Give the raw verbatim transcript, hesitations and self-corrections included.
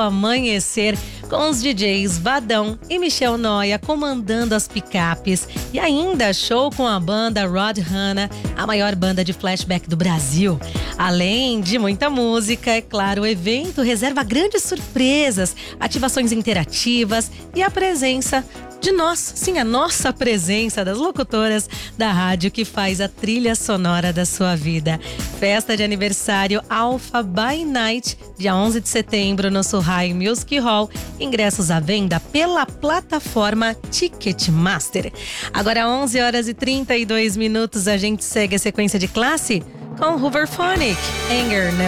amanhecer com os D Js Vadão e Michel Noia comandando as picapes. E ainda show com a banda Rod Hanna, a maior banda de flashback do Brasil. Além de muita música, é claro, o evento reserva grandes surpresas, ativações interativas e a presença de nós, sim, a nossa presença das locutoras da rádio que faz a trilha sonora da sua vida. Festa de aniversário Alpha by Night, dia onze de setembro no Surrai Music Hall. Ingressos à venda pela plataforma Ticketmaster. Agora onze horas e trinta e dois minutos, a gente segue a sequência de classe com Hooverphonic, Anger Never